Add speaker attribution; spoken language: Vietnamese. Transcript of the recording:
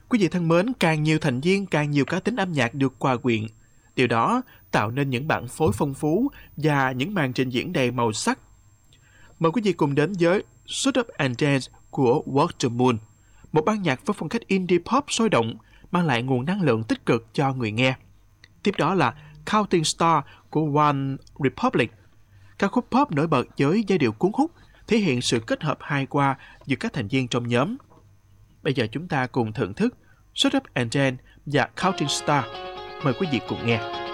Speaker 1: Quý vị thân mến, càng nhiều thành viên, càng nhiều cá tính âm nhạc được hòa quyện. Điều đó tạo nên những bản phối phong phú và những màn trình diễn đầy màu sắc. Mời quý vị cùng đến với Shut Up and Dance của Walk the Moon, một ban nhạc với phong cách indie pop sôi động, mang lại nguồn năng lượng tích cực cho người nghe. Tiếp đó là Counting Star của One Republic, ca khúc pop nổi bật với giai điệu cuốn hút, thể hiện sự kết hợp hài hòa giữa các thành viên trong nhóm. Bây giờ chúng ta cùng thưởng thức Shut Up and Dance và Counting Star. Mời quý vị cùng nghe.